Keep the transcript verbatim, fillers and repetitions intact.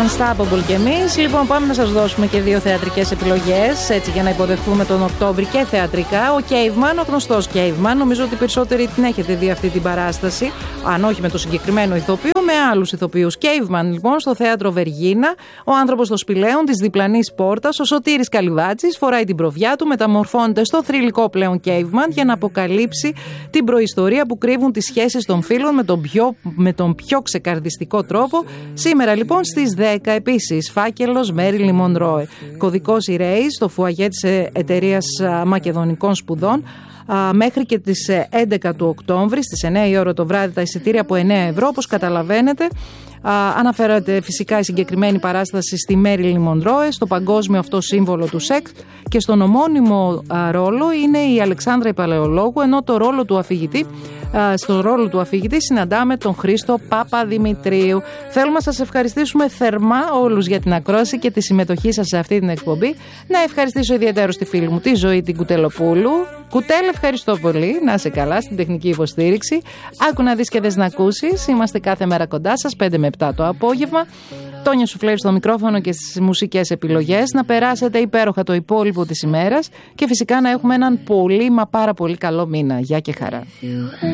Unstoppable κι εμείς. Λοιπόν, πάμε να σας δώσουμε και δύο θεατρικές επιλογές, έτσι για να υποδεχθούμε τον Οκτώβρη και θεατρικά. Ο Caveman, ο γνωστός Caveman, νομίζω ότι περισσότεροι την έχετε δει αυτή την παράσταση, αν όχι με το συγκεκριμένο ηθοποιό, με άλλους ηθοποιούς. Caveman, λοιπόν, στο θέατρο Βεργίνα, ο άνθρωπος των σπηλαίων της διπλανής πόρτας, ο Σωτήρης Καλυβάτσης, φοράει την προβιά του, μεταμορφώνεται στο θρυλικό πλέον Caveman για να αποκαλύψει την προϊστορία που κρύβουν τις σχέσεις των φίλων με τον πιο, με τον πιο ξεκαρδιστικό τρόπο. Σήμερα λοιπόν στις δέκα επίσης φάκελος Μέριλιν Μονρόε. Κωδικός Ιρέης στο φουαγέ της εταιρείας Μακεδονικών Σπουδών. Μέχρι και τις έντεκα του Οκτώβρη, στις εννέα η ώρα το βράδυ, τα εισιτήρια από εννέα ευρώ, όπως καταλαβαίνετε. Α, αναφέρατε φυσικά η συγκεκριμένη παράσταση στη Μέριλιν Μονρόε, στο παγκόσμιο αυτό σύμβολο του σεξ, και στον ομώνυμο α, ρόλο είναι η Αλεξάνδρα η Παλαιολόγου, ενώ το ρόλο του αφηγητή, α, στον ρόλο του αφηγητή συναντάμε τον Χρήστο Παπαδημητρίου. Θέλουμε να σας ευχαριστήσουμε θερμά όλους για την ακρόαση και τη συμμετοχή σας σε αυτή την εκπομπή. Να ευχαριστήσω ιδιαίτερα στη φίλη μου τη Ζωή την Κουτελοπούλου. Κουτέλ, ευχαριστώ πολύ. Να είσαι καλά στην τεχνική υποστήριξη. Άκου να δεις και δες να ακούσεις. Είμαστε κάθε μέρα κοντά σας, πέντε με επτά το απόγευμα. Τόνια Σουφλέρη στο μικρόφωνο και στις μουσικές επιλογές. Να περάσετε υπέροχα το υπόλοιπο της ημέρας και φυσικά να έχουμε έναν πολύ μα πάρα πολύ καλό μήνα. Γεια και χαρά.